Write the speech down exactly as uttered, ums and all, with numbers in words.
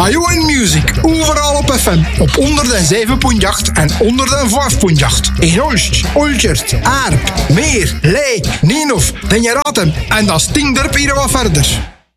Ajo in Music, overal op F M. Op honderdzeven komma acht en honderdvijf komma acht. In Olst, Oltjert, Aarp, Meer, Ley, Nienhof, Den je raadt hem. En dat stinkt er hier wat verder.